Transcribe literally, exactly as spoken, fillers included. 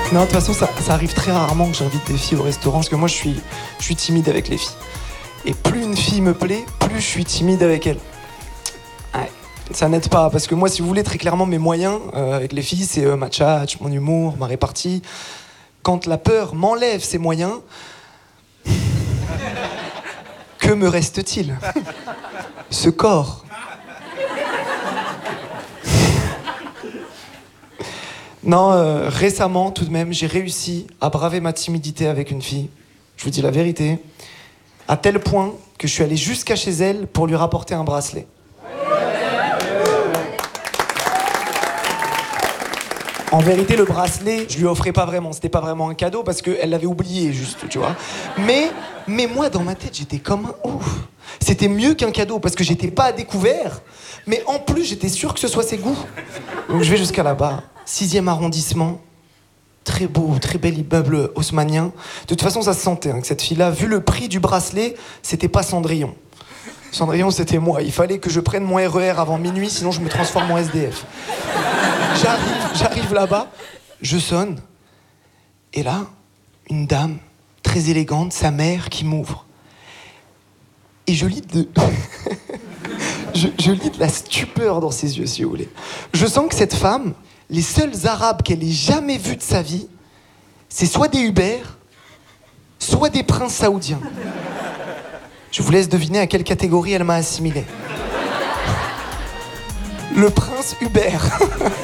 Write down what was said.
Non, de toute façon, ça, ça arrive très rarement que j'invite des filles au restaurant, parce que moi, je suis, je suis timide avec les filles. Et plus une fille me plaît, plus je suis timide avec elle. Ouais, ça n'aide pas, parce que moi, si vous voulez, très clairement, mes moyens euh, avec les filles, c'est euh, ma tchatch, mon humour, ma répartie. Quand la peur m'enlève ces moyens, que me reste-t-il? Ce corps. Non, euh, récemment, tout de même, j'ai réussi à braver ma timidité avec une fille. Je vous dis la vérité. À tel point que je suis allé jusqu'à chez elle pour lui rapporter un bracelet. En vérité, le bracelet, je lui offrais pas vraiment. C'était pas vraiment un cadeau parce qu'elle l'avait oublié, juste, tu vois. Mais, mais moi, dans ma tête, j'étais comme un ouf. C'était mieux qu'un cadeau parce que j'étais pas à découvert. Mais en plus, j'étais sûr que ce soit ses goûts. Donc je vais jusqu'à là-bas. Sixième arrondissement. Très beau, très bel immeuble haussmannien. De toute façon, ça se sentait hein, que cette fille-là, vu le prix du bracelet, c'était pas Cendrillon. Cendrillon, c'était moi. Il fallait que je prenne mon R E R avant minuit, sinon je me transforme en S D F. J'arrive, j'arrive là-bas, je sonne. Et là, une dame, très élégante, sa mère, qui m'ouvre. Et je lis de... je, je lis de la stupeur dans ses yeux, si vous voulez. Je sens que cette femme, les seuls arabes qu'elle ait jamais vus de sa vie, c'est soit des Hubert, soit des princes saoudiens. Je vous laisse deviner à quelle catégorie elle m'a assimilé. Le prince Hubert.